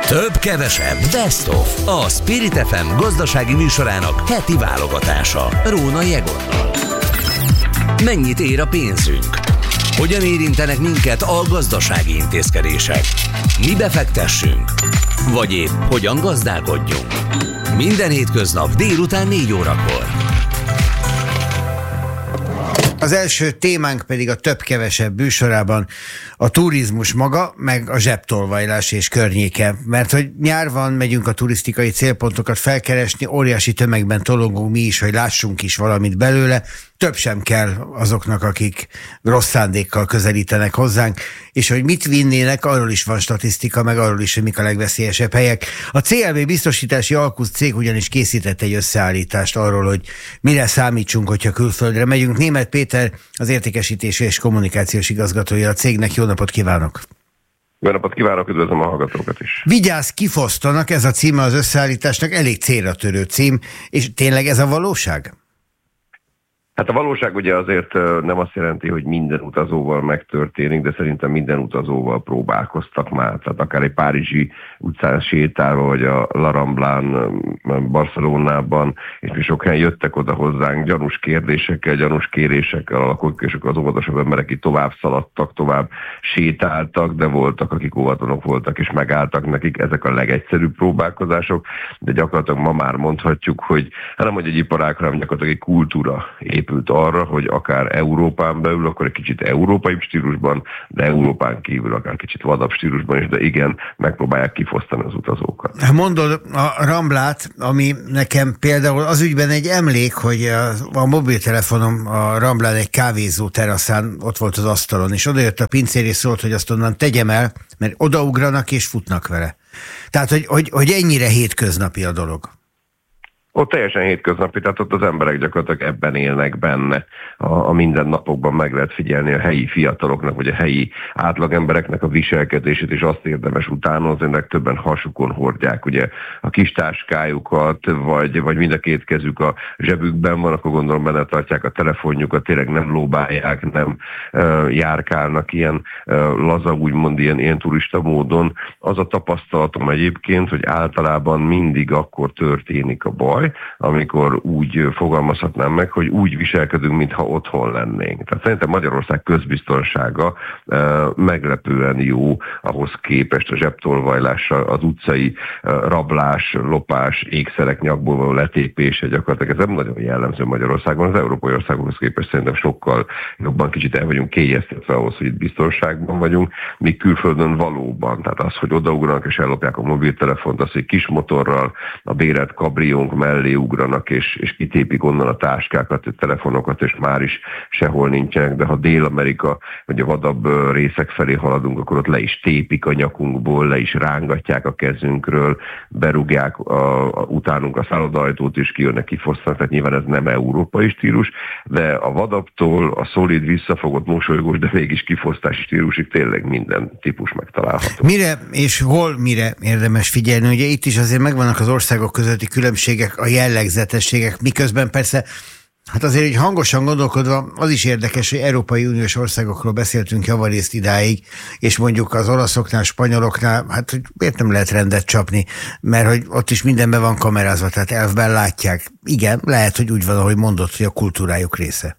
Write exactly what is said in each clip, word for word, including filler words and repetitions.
Több kevesebb Best of. A Spirit ef em gazdasági műsorának heti válogatása Rónai Egonnal. Mennyit ér a pénzünk? Hogyan érintenek minket a gazdasági intézkedések? Mi befektessünk? Vagy épp hogyan gazdálkodjunk? Minden hétköznap délután négy órakor. Az első témánk pedig a több-kevesebb műsorában a turizmus maga, meg a zsebtolvajlás és környéke. Mert hogy nyár van, megyünk a turisztikai célpontokat felkeresni, óriási tömegben tolongunk mi is, hogy lássunk is valamit belőle. Több sem kell azoknak, akik rossz szándékkal közelítenek hozzánk, és hogy mit vinnének, arról is van statisztika, meg arról is, hogy mik a legveszélyesebb helyek. A cé el bé biztosítási Alkusz cég ugyanis készített egy összeállítást arról, hogy mire számítsunk, hogyha külföldre megyünk. Németh Péter, az értékesítési és kommunikációs igazgatója a cégnek. Jó napot kívánok! Jó napot kívánok, üdvözlöm a hallgatókat is! Vigyázz, kifosztanak, ez a címe az összeállításnak, elég célra törő cím, és tényleg ez a valóság? Hát a valóság ugye azért nem azt jelenti, hogy minden utazóval megtörténik, de szerintem minden utazóval próbálkoztak már. Tehát akár egy párizsi utcán sétálva, vagy a La Ramblán, Barcelonában, és mi sok helyen jöttek oda hozzánk gyanús kérdésekkel, gyanús kérésekkel alakok, és akkor az óvatosabb emberek itt tovább szaladtak, tovább sétáltak, de voltak, akik óvatlanok voltak, és megálltak nekik. Ezek a legegyszerűbb próbálkozások, de gyakorlatilag ma már mondhatjuk, hogy hát nem hogy egy iparág, hanem gyakorlatilag egy kultúra épült arra, hogy akár Európán belül, akkor egy kicsit európai stílusban, de Európán kívül akár kicsit vadabb stílusban is, de igen, megpróbálják kifosztani az utazókat. Mondod a Ramblát, ami nekem például az ügyben egy emlék, hogy a, a mobiltelefonom a Ramblán egy kávézó teraszán ott volt az asztalon, és odajött a pincér és szólt, hogy azt onnan tegyem el, mert odaugranak és futnak vele. Tehát, hogy, hogy, hogy ennyire hétköznapi a dolog. Ott teljesen hétköznapi, tehát ott az emberek gyakorlatilag ebben élnek benne. A, a mindennapokban meg lehet figyelni a helyi fiataloknak, vagy a helyi átlagembereknek a viselkedését, és azt érdemes utánozni, ennek többen hasukon hordják ugye a kis táskájukat, vagy, vagy mind a két kezük a zsebükben van, akkor gondolom benne tartják a telefonjukat, tényleg nem lóbálják, nem uh, járkálnak ilyen uh, laza, úgymond ilyen, ilyen turista módon. Az a tapasztalatom egyébként, hogy általában mindig akkor történik a baj, amikor úgy fogalmazhatnám meg, hogy úgy viselkedünk, mintha otthon lennénk. Tehát szerintem Magyarország közbiztonsága e, meglepően jó ahhoz képest a zsebtolvajlással, az utcai e, rablás, lopás, ékszerek nyakból való letépése gyakorlatilag ez nem nagyon jellemző Magyarországon. Az európai országokhoz képest szerintem sokkal jobban kicsit el vagyunk kényeztetve ahhoz, hogy itt biztonságban vagyunk, míg külföldön valóban. Tehát az, hogy odaugranak és ellopják a mobiltelefont, az, hogy kis motorral a bérelt kabriónk mellé ugranak, és, és kitépik onnan a táskákat, a telefonokat, és már is sehol nincsenek, de ha Dél-Amerika, vagy a vadabb részek felé haladunk, akkor ott le is tépik a nyakunkból, le is rángatják a kezünkről, berúgják a, a, utánunk a szállodaajtót, és kijönnek, kifosztanak, tehát nyilván ez nem európai stílus, de a vadabbtól a szolid, visszafogott, mosolygós, de mégis kifosztási stílusig tényleg minden típus megtalálható. Mire és hol mire érdemes figyelni? Ugye itt is azért megvannak az országok közötti különbségek, a jellegzetességek, miközben persze, hát azért, hogy hangosan gondolkodva, az is érdekes, hogy Európai Uniós országokról beszéltünk javarészt idáig, és mondjuk az olaszoknál, spanyoloknál, hát hogy miért nem lehet rendet csapni, mert hogy ott is mindenben van kamerázva, tehát elfben látják. Igen, lehet, hogy úgy van, ahogy mondott, hogy a kultúrájuk része.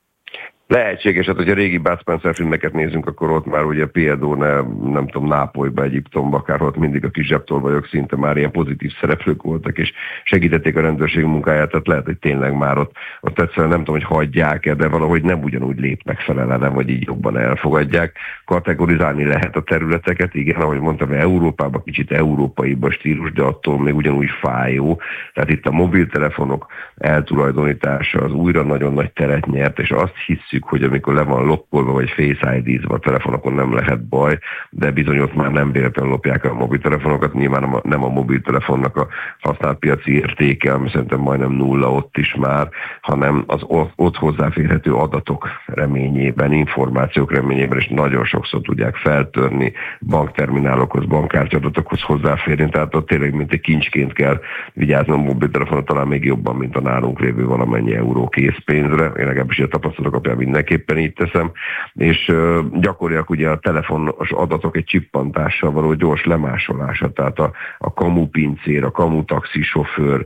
Lehetséges, hát, hogy a régi Bud Spencer filmeket nézünk, akkor ott már ugye Piedone, nem tudom, Nápolyba, Egyiptomba, akár ott mindig a kis zsebtolvajok szinte már ilyen pozitív szereplők voltak, és segítették a rendőrség munkáját, tehát lehet, hogy tényleg már ott, ott egyszerűen nem tudom, hogy hagyják-e, de valahogy nem ugyanúgy lépnek fel ellene, vagy így jobban elfogadják. Kategorizálni lehet a területeket, igen, ahogy mondtam, Európában kicsit európaibb a stílus, de attól még ugyanúgy fájó. Tehát itt a mobiltelefonok eltulajdonítása az újra nagyon nagy teret nyert, és azt hiszük, hogy amikor le van lokkolva, vagy Face I D-zva a telefonokon nem lehet baj, de bizony ott már nem véletlenül lopják a mobiltelefonokat, nyilván nem a, nem a mobiltelefonnak a használt piaci értéke, ami szerintem majdnem nulla ott is már, hanem az ott, ott hozzáférhető adatok reményében, információk reményében, és nagyon sokszor tudják feltörni bankterminálokhoz, bankkártyaadatokhoz hozzáférni, tehát ott tényleg mint egy kincsként kell vigyázni a mobiltelefonot, talán még jobban, mint a nálunk lévő valamennyi euró készpénzre. Én legalábbis a tapasztalatok alapján mindenképpen így teszem, és gyakoriak ugye a telefonos adatok egy csippantással való gyors lemásolása, tehát a, a kamupincér, a kamutaxisofőr,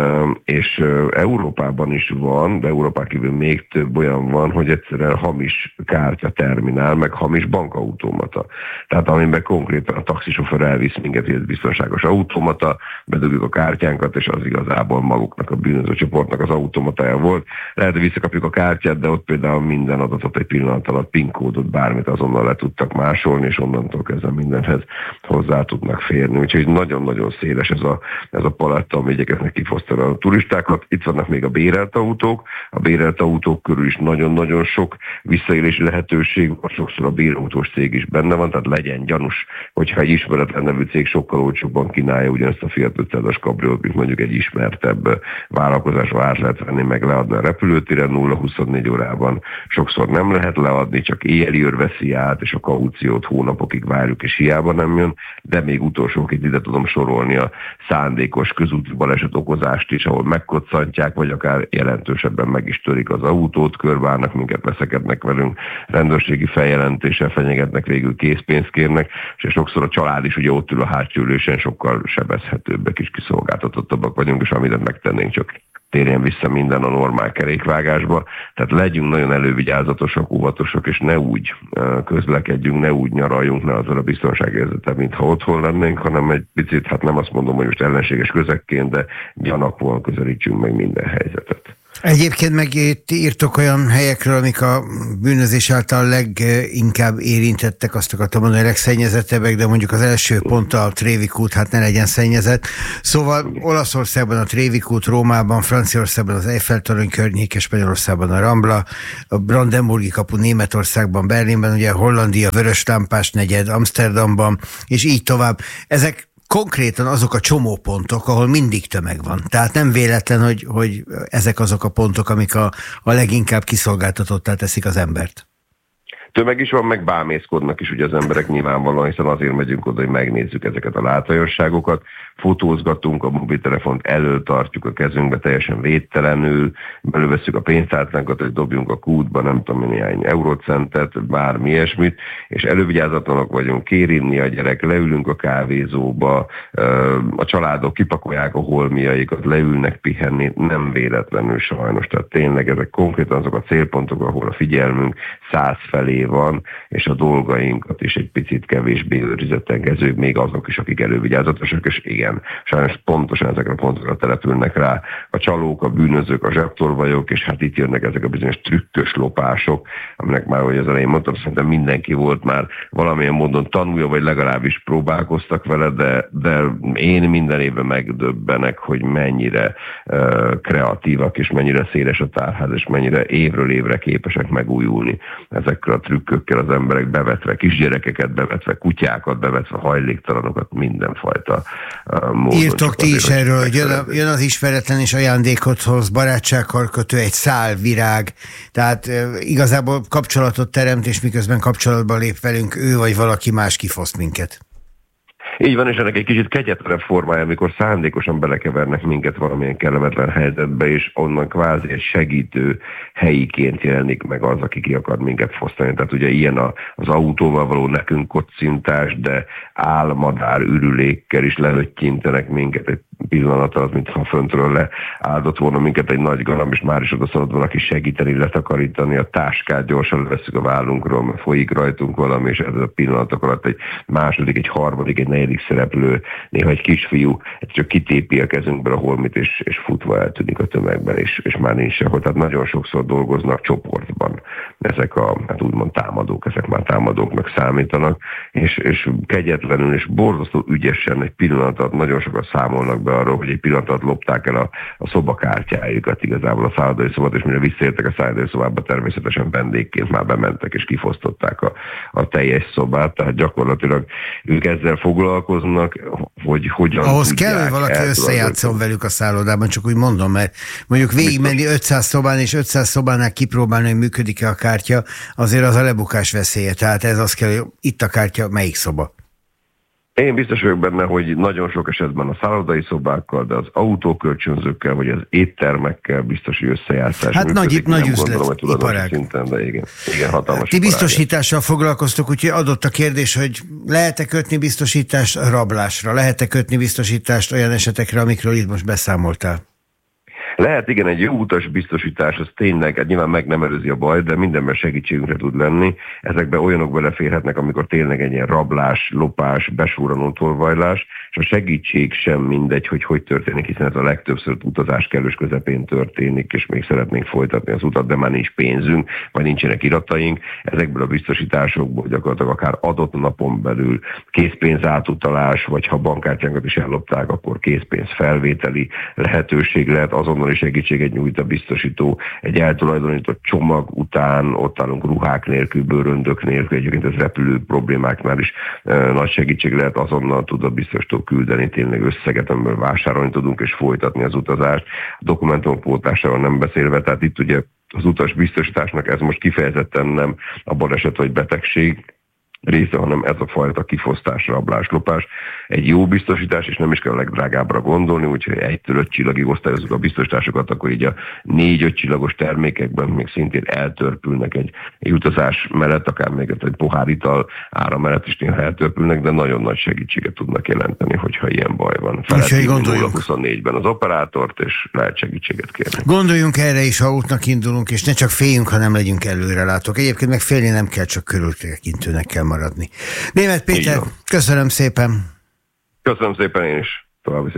és Európában is van, de Európán kívül még több olyan van, hogy egyszerűen hamis kártyaterminál, meg hamis bankautomata. Tehát amiben konkrétan a taxisofőr elvisz minket, hogy ez biztonságos automata, bedugjuk a kártyánkat, és az igazából maguknak, a bűnöző csoportnak az automatája volt. Lehet, hogy visszakapjuk a kártyát, de ott például minden adatot egy pillanat alatt, PIN kódot, bármit azonnal le tudtak másolni, és onnantól kezdve mindenhez hozzá tudnak férni. Úgyhogy nagyon-nagyon széles ez a, ez a paletta, ami igyekeznek kifosztani a turistákat. Itt vannak még a bérelt autók. A bérelt autók körül is nagyon-nagyon sok visszaélési lehetőség van, sokszor a bérautós cég is benne van, tehát legyen gyanús, hogyha egy ismeretlen nevű cég sokkal olcsóbban kínálja ugyanezt a Fiat ötszázas kabriót, mint mondjuk egy ismertebb vállalkozásra át lehet venni, meg leadni a repülőtéren nulla huszonnégy órában. Sokszor nem lehet leadni, csak éjjeli őr veszi át, és a kauciót hónapokig várjuk, és hiába nem jön, de még utolsóként ide tudom sorolni a szándékos közúti baleset okozást is, ahol megkoccantják, vagy akár jelentősebben meg is törik az autót, körbeállnak minket, veszekednek velünk, rendőrségi feljelentéssel fenyegetnek, végül készpénzt kérnek, és sokszor a család is ugye ott ül a hátsó ülésen, sokkal sebezhetőbbek és kiszolgáltatottabbak vagyunk, és amit megtennénk, csak térjen vissza minden a normál kerékvágásba. Tehát legyünk nagyon elővigyázatosak, óvatosak, és ne úgy közlekedjünk, ne úgy nyaraljunk, ne azzal a biztonságérzetet, mintha otthon lennénk, hanem egy picit, hát nem azt mondom, hogy most ellenséges közekként, de gyanakvóan közelítsünk meg minden helyzetet. Egyébként meg írtok olyan helyekről, amik a bűnözés által leginkább érintettek, azt akartam mondani, legszennyezettebbek, de mondjuk az első pont a Trévik út, hát ne legyen szennyezett. Szóval Olaszországban a Trévik út, Rómában, Franciaországban az Eiffel-torony környéke, Spanyolországban a Rambla, a Brandenburgi kapu Németországban, Berlinben, ugye Hollandia, Vörös lámpás negyed, Amsterdamban, és így tovább. Ezek konkrétan azok a csomópontok, ahol mindig tömeg van. Tehát nem véletlen, hogy, hogy ezek azok a pontok, amik a, a leginkább kiszolgáltatottá teszik az embert. Tömeg is van, meg bámészkodnak is ugye az emberek nyilvánvalóan, hiszen azért megyünk oda, hogy megnézzük ezeket a látványosságokat, fotózgatunk, a mobiltelefont elől tartjuk a kezünkbe teljesen védtelenül, belővesszük a pénztárcánkat, hogy dobjunk a kútba, nem tudom, néhány eurocentet, bármi ilyesmit, és elővigyázatlanok vagyunk, kér inni a gyerek, leülünk a kávézóba, a családok kipakolják a holmiaikat, leülnek pihenni, nem véletlenül sajnos. Tehát tényleg ezek konkrétan azok a célpontok, ahol a figyelmünk száz felé van, és a dolgainkat is egy picit kevésbé őrizetten kezdők, még azok is, akik elővigyázatosak, és igen, sajnos pontosan ezekre a pontokra települnek rá a csalók, a bűnözők, a zsebtorvajok, és hát itt jönnek ezek a bizonyos trükkös lopások, aminek már, hogy az elején mondtam, szerintem mindenki volt már valamilyen módon tanulja, vagy legalábbis próbálkoztak vele, de, de én minden évben megdöbbenek, hogy mennyire uh, kreatívak, és mennyire széles a tárház, és mennyire évről évre képesek megújulni ezekkel a trükkökkel az emberek bevetve, kisgyerekeket bevetve, kutyákat bevetve, hajléktalanokat, mindenfajta módon. Írtok ti is erről, hogy jön, jön az ismeretlen és ajándékot hoz, barátságkarkötő, egy szál virág, tehát e, igazából kapcsolatot teremt, és miközben kapcsolatban lép velünk ő vagy valaki más kifoszt minket. Így van, és ennek egy kicsit kegyetlenebb formája, amikor szándékosan belekevernek minket valamilyen kellemetlen helyzetbe, és onnan kvázi egy segítő helyiként jelenik meg az, aki ki akar minket fosztani. Tehát ugye ilyen a, az autóval való nekünk kocintás, de álmadár ürülékkel is lelöttyintenek minket egy pillanat alatt, mintha föntről le áldott volna minket egy nagy galamb, és már is oda szaladt valaki segíteni, letakarítani a táskát, gyorsan leveszünk a vállunkról, mert folyik rajtunk valami, és ez a pillanatok alatt egy második, egy harmadik, egy negyedik szereplő, néha egy kisfiú, csak kitépi a kezünkből a holmit, és, és futva eltűnik a tömegben, és, és már nincs sehol. Tehát nagyon sokszor dolgoznak csoportban ezek a, hát úgymond támadók, ezek már támadóknak számítanak, és, és kegyetlenül és borzasztó ügyesen egy pillanat alatt nagyon sokat számolnak be arról, hogy egy pillanat alatt lopták el a, a szobakártyájukat, igazából a szállodai szobát, és mire visszaértek a szállodai szobába, természetesen vendégként már bementek és kifosztották a, a teljes szobát, tehát gyakorlatilag ők ezzel foglalkoznak, hogy hogyan ahhoz kell, hogy valaki összejátszon velük a szállodában, csak úgy mondom, mert mondjuk végigmenni ötszáz szobán, és ötszáz szobánál kipróbálni, hogy működik-e a kártya, azért az a lebukás veszélye. Tehát ez az kell, hogy itt a kártya, melyik szoba? Én biztos vagyok benne, hogy nagyon sok esetben a szállodai szobákkal, de az autókölcsönzőkkel, vagy az éttermekkel biztos, hogy összejátszás. Hát nagy, nagy üzlet, iparág. Szinten, de igen, igen, hatalmas. Ti biztosítással foglalkoztok, úgyhogy adott a kérdés, hogy lehet-e kötni biztosítást rablásra? Lehet-e kötni biztosítást olyan esetekre, amikről itt most beszámoltál? Lehet, igen, egy jó utas biztosítás, az tényleg, hát nyilván meg nem előzi a baj, de mindenben segítségünkre tud lenni. Ezekbe olyanok beleférhetnek, amikor tényleg egy ilyen rablás, lopás, besúranó tolvajlás, és a segítség sem mindegy, hogy hogy történik, hiszen ez a legtöbbször utazás kellős közepén történik, és még szeretnénk folytatni az utat, de már nincs pénzünk, vagy nincsenek irataink. Ezekből a biztosításokból gyakorlatilag akár adott napon belül készpénz átutalás, vagy ha bankkártyánkat is ellopták, akkor készpénz felvételi lehetőség lehet, azonnal segítséget nyújt a biztosító egy eltulajdonított csomag után, ott állunk ruhák nélkül, bőröndök nélkül, egyébként ez repülő problémáknál is e, nagy segítség lehet, azonnal tud a biztosító küldeni tényleg összeget, amiből vásárolni tudunk és folytatni az utazást, a dokumentumpótlásával nem beszélve, tehát itt ugye az utas biztosításnak ez most kifejezetten nem a baleset vagy betegség része, hanem ez a fajta kifosztás, rablás, lopás. Egy jó biztosítás, és nem is kell a legdrágábbra gondolni, úgyhogy egytől öt csillagig osztályozunk a biztosításokat, akkor így a négy-öt csillagos termékekben még szintén eltörpülnek egy, egy utazás mellett, akár még egy pohár ital ára mellett is néha eltörpülnek, de nagyon nagy segítséget tudnak jelenteni, hogyha ilyen baj van. Gondoljunk huszonnégyben az operátort, és lehet segítséget kérni. Gondoljunk erre is, ha útnak indulunk, és ne csak féljünk, hanem legyünk előrelátók. Egyébként meg félni nem kell, csak körültekintőnek kell maradni. Németh Péter, köszönöm szépen. Köszönöm szépen én is. További szép